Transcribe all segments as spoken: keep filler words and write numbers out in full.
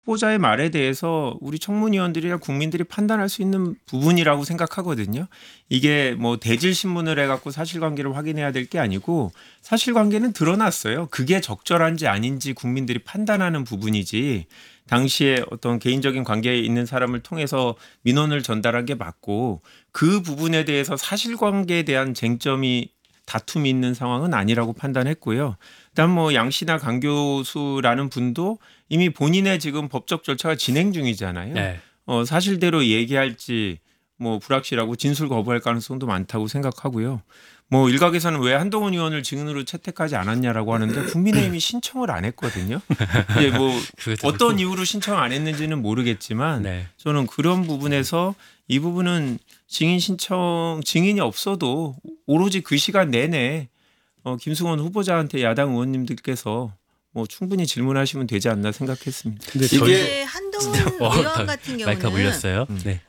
후보자의 말에 대해서 우리 청문위원들이나 국민들이 판단할 수 있는 부분이라고 생각하거든요. 이게 뭐 대질 신문을 해갖고 사실관계를 확인해야 될 게 아니고 사실관계는 드러났어요. 그게 적절한지 아닌지 국민들이 판단하는 부분이지 당시에 어떤 개인적인 관계에 있는 사람을 통해서 민원을 전달한 게 맞고 그 부분에 대해서 사실관계에 대한 쟁점이 다툼이 있는 상황은 아니라고 판단했고요. 일단 뭐 양 씨나 강 교수라는 분도 이미 본인의 지금 법적 절차가 진행 중이잖아요. 네. 어, 사실대로 얘기할지 뭐 불확실하고 진술 거부할 가능성도 많다고 생각하고요. 뭐 일각에서는 왜 한동훈 의원을 증인으로 채택하지 않았냐라고 하는데 국민의힘이 신청을 안 했거든요. 이제 뭐 어떤 이유로 신청 안 했는지는 모르겠지만 네. 저는 그런 부분에서 이 부분은 증인 신청 증인이 없어도 오로지 그 시간 내내 어, 김승원 후보자한테 야당 의원님들께서 뭐 충분히 질문하시면 되지 않나 생각했습니다. 근데 이게 한동훈 어, 의원 같은 마이크가 경우는 물렸어요. 음. 네.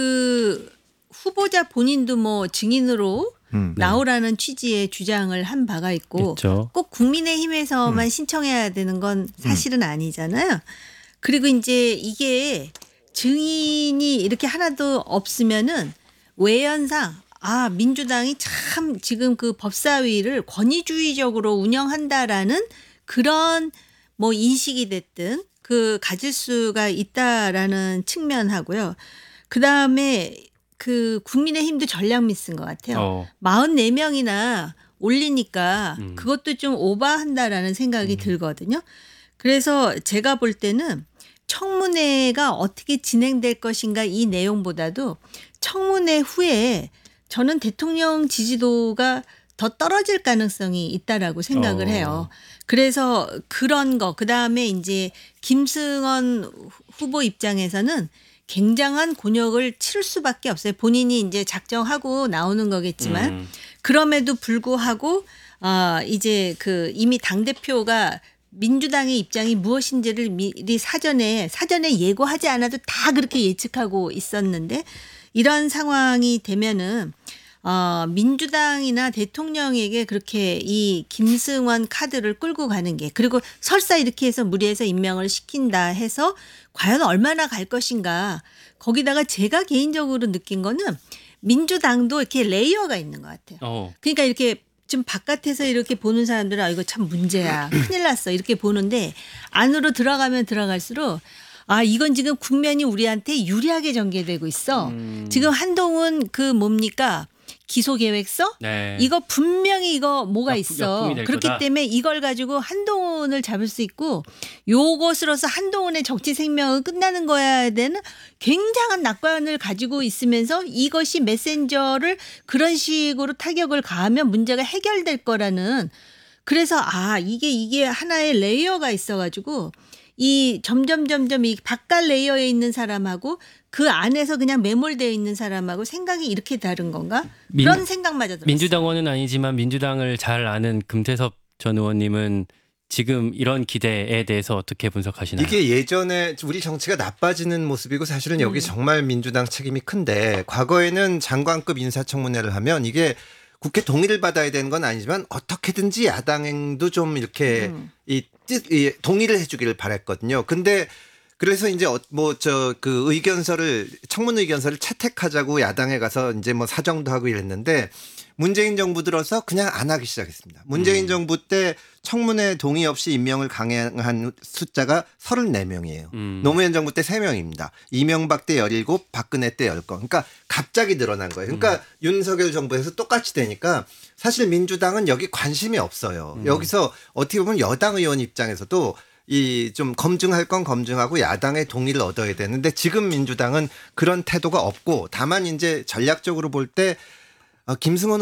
그 후보자 본인도 뭐 증인으로 음. 나오라는 취지의 주장을 한 바가 있고 그렇죠. 꼭 국민의힘에서만 음. 신청해야 되는 건 사실은 아니잖아요. 그리고 이제 이게 증인이 이렇게 하나도 없으면은 외연상 아 민주당이 참 지금 그 법사위를 권위주의적으로 운영한다라는 그런 뭐 인식이 됐든 그 가질 수가 있다라는 측면하고요. 그 다음에 그 국민의힘도 전략 미스인 것 같아요. 어. 사십사 명이나 올리니까 음. 그것도 좀 오버한다라는 생각이 음. 들거든요. 그래서 제가 볼 때는 청문회가 어떻게 진행될 것인가 이 내용보다도 청문회 후에 저는 대통령 지지도가 더 떨어질 가능성이 있다라고 생각을 어. 해요. 그래서 그런 거 그다음에 이제 김승원 후보 입장에서는 굉장한 곤욕을 치를 수밖에 없어요. 본인이 이제 작정하고 나오는 거겠지만 음. 그럼에도 불구하고 어 이제 그 이미 당 대표가 민주당의 입장이 무엇인지를 미리 사전에 사전에 예고하지 않아도 다 그렇게 예측하고 있었는데 이런 상황이 되면은 어, 민주당이나 대통령에게 그렇게 이 김승원 카드를 끌고 가는 게 그리고 설사 이렇게 해서 무리해서 임명을 시킨다 해서 과연 얼마나 갈 것인가. 거기다가 제가 개인적으로 느낀 거는 민주당도 이렇게 레이어가 있는 것 같아요. 어. 그러니까 이렇게 좀 바깥에서 이렇게 보는 사람들은 아, 이거 참 문제야. 큰일 났어. 이렇게 보는데 안으로 들어가면 들어갈수록 아, 이건 지금 국면이 우리한테 유리하게 전개되고 있어. 음. 지금 한동훈 그 뭡니까? 기소계획서? 네. 이거 분명히 이거 뭐가 약- 있어. 약품이 될 그렇기 거다. 때문에 이걸 가지고 한동훈을 잡을 수 있고 요것으로서 한동훈의 정치 생명은 끝나는 거야 되는 굉장한 낙관을 가지고 있으면서 이것이 메신저를 그런 식으로 타격을 가하면 문제가 해결될 거라는 그래서 아 이게 이게 하나의 레이어가 있어가지고 이 점점 점점 이 바깥 레이어에 있는 사람하고 그 안에서 그냥 매몰되어 있는 사람하고 생각이 이렇게 다른 건가? 민- 그런 생각마저 들었어요. 민주당원은 아니지만 민주당을 잘 아는 금태섭 전 의원님은 지금 이런 기대에 대해서 어떻게 분석하시나요? 이게 예전에 우리 정치가 나빠지는 모습이고 사실은 여기 음. 정말 민주당 책임이 큰데 과거에는 장관급 인사청문회를 하면 이게 국회 동의를 받아야 되는 건 아니지만 어떻게든지 야당도 좀 이렇게 음. 이, 뜻, 이 동의를 해주기를 바랬거든요. 근데 그래서 이제 뭐 저 그 의견서를 청문 의견서를 채택하자고 야당에 가서 이제 뭐 사정도 하고 이랬는데 문재인 정부 들어서 그냥 안 하기 시작했습니다. 문재인 음. 정부 때 청문회 동의 없이 임명을 강행한 숫자가 서른네 명이에요. 음. 노무현 정부 때 세 명입니다. 이명박 때 열일곱, 박근혜 때 열 건. 그러니까 갑자기 늘어난 거예요. 그러니까 음. 윤석열 정부에서 똑같이 되니까 사실 민주당은 여기 관심이 없어요. 음. 여기서 어떻게 보면 여당 의원 입장에서도 이 좀 검증할 건 검증하고 야당의 동의를 얻어야 되는데 지금 민주당은 그런 태도가 없고 다만 이제 전략적으로 볼 때 어, 김승원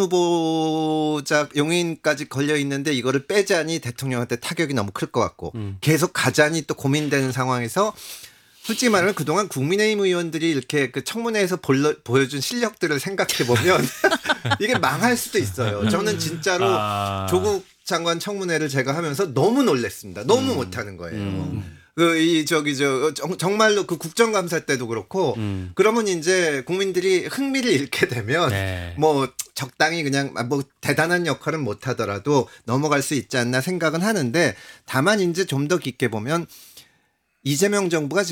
후보자 용인까지 걸려 있는데 이거를 빼자니 대통령한테 타격이 너무 클 것 같고 음. 계속 가자니 또 고민되는 상황에서 솔직히 말하면 그동안 국민의힘 의원들이 이렇게 그 청문회에서 볼러, 보여준 실력들을 생각해 보면 이게 망할 수도 있어요. 저는 진짜로 아. 조국 장관 청문회를 제가 하면서 너무 놀랐습니다. 너무 음. 못하는 거예요. 음. 그 이 저기 저 정- 정말로 그 국정감사 때도 그렇고 음. 그러면 이제 국민들이 흥미를 잃게 되면 네. 뭐 적당히 그냥 뭐 대단한 역할은 못 하더라도 넘어갈 수 있지 않나 생각은 하는데 다만 이제 좀 더 깊게 보면 이재명 정부가